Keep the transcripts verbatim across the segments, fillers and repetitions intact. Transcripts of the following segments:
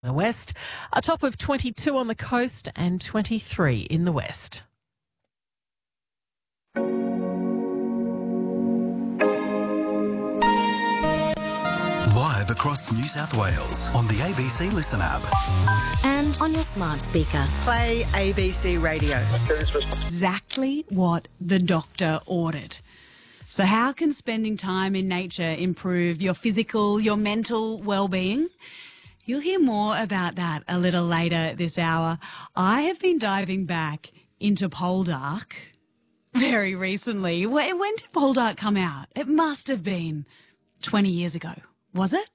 The west, a top of twenty-two on the coast and twenty-three in the west. Live across New South Wales on the A B C Listen app. And on your smart speaker. Play A B C Radio. Exactly what the doctor ordered. So how can spending time in nature improve your physical, your mental well-being? You'll hear more about that a little later this hour. I have been diving back into Poldark very recently. When, when did Poldark come out? It must have been twenty years ago, was it?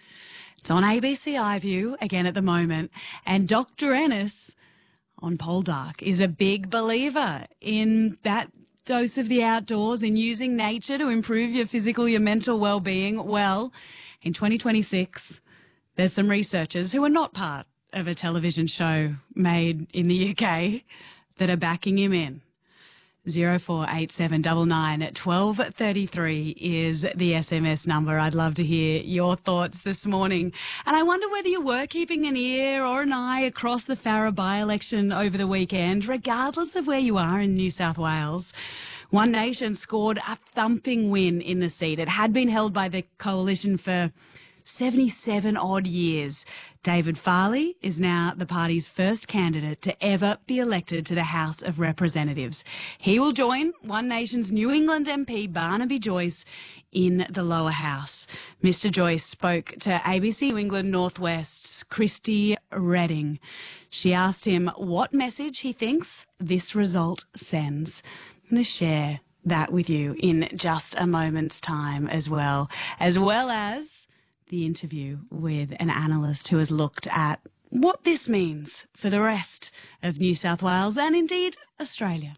It's on A B C iView again at the moment. And Doctor Ennis on Poldark is a big believer in that dose of the outdoors, in using nature to improve your physical, your mental well-being. Well, in twenty twenty-six... there's some researchers who are not part of a television show made in the U K that are backing him in. zero four eight seven nine nine one two three three is the S M S number. I'd love to hear your thoughts this morning. And I wonder whether you were keeping an ear or an eye across the Farrer by-election over the weekend, regardless of where you are in New South Wales. One Nation scored a thumping win in the seat. It had been held by the coalition for seventy-seven odd years. David Farley is now the party's first candidate to ever be elected to the House of Representatives. He will join One Nation's New England M P Barnaby Joyce in the lower house. Mister Joyce spoke to A B C New England Northwest's Christy Redding. She asked him what message he thinks this result sends. I'm going to share that with you in just a moment's time as well, as well as the interview with an analyst who has looked at what this means for the rest of New South Wales and indeed Australia.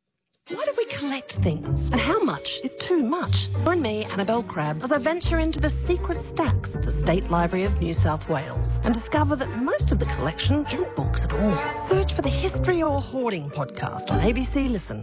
Why do we collect things? And how much is too much? Join me, Annabelle Crabb, as I venture into the secret stacks of the State Library of New South Wales and discover that most of the collection isn't books at all. Search for the History or Hoarding podcast on A B C Listen.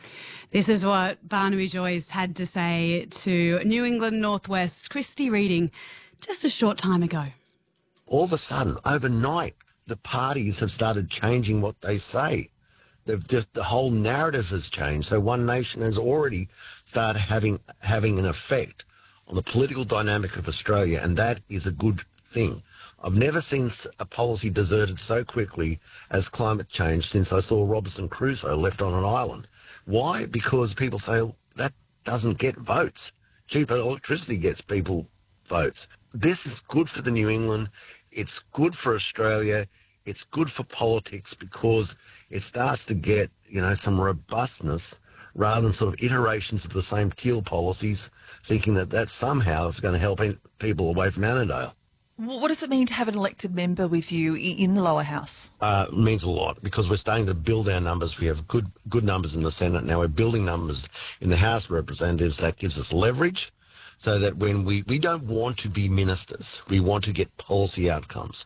This is what Barnaby Joyce had to say to New England Northwest's Christy Redding just a short time ago. All of a sudden, overnight, the parties have started changing what they say. They've just, the whole narrative has changed. So One Nation has already started having having an effect on the political dynamic of Australia, and that is a good thing. I've never seen a policy deserted so quickly as climate change since I saw Robinson Crusoe left on an island. Why? Because people say, well, that doesn't get votes. Cheaper electricity gets people votes. This is good for the New England. It's good for Australia. It's good for politics because it starts to get, you know, some robustness rather than sort of iterations of the same teal policies, thinking that that somehow is going to help people away from Annandale. What does it mean to have an elected member with you in the lower house? Uh, it means a lot because we're starting to build our numbers. We have good good numbers in the Senate. Now we're building numbers in the House of Representatives. That gives us leverage so that when we, we don't want to be ministers, we want to get policy outcomes.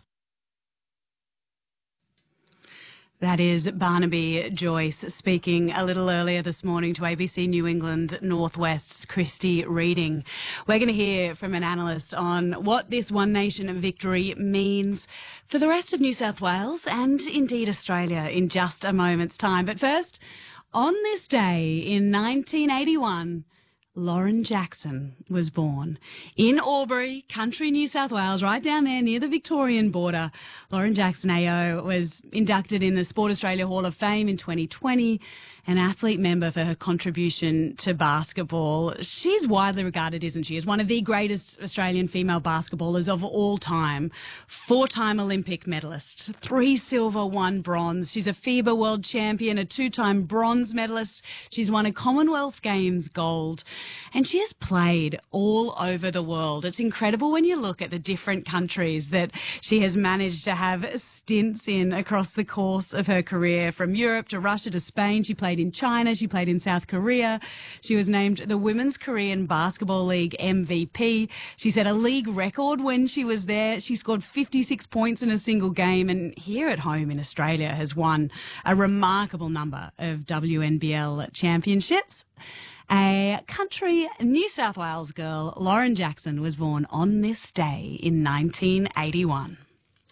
That is Barnaby Joyce speaking a little earlier this morning to A B C New England Northwest's Christy Redding. We're going to hear from an analyst on what this One Nation victory means for the rest of New South Wales and indeed Australia in just a moment's time. But first, on this day in nineteen eighty-one, Lauren Jackson was born in Albury, country New South Wales, right down there near the Victorian border. Lauren Jackson A O was inducted in the Sport Australia Hall of Fame in twenty twenty, an athlete member for her contribution to basketball. She's widely regarded, isn't she, as one of the greatest Australian female basketballers of all time. Four-time Olympic medalist, three silver, one bronze. She's a FIBA world champion, a two-time bronze medalist. She's won a Commonwealth Games gold. And she has played all over the world. It's incredible when you look at the different countries that she has managed to have stints in across the course of her career, from Europe to Russia to Spain. She played in China. She played in South Korea. She was named the Women's Korean Basketball League M V P. She set a league record when she was there. She scored fifty-six points in a single game, and here at home in Australia has won a remarkable number of W N B L championships. A country New South Wales girl, Lauren Jackson, was born on this day in nineteen eighty-one.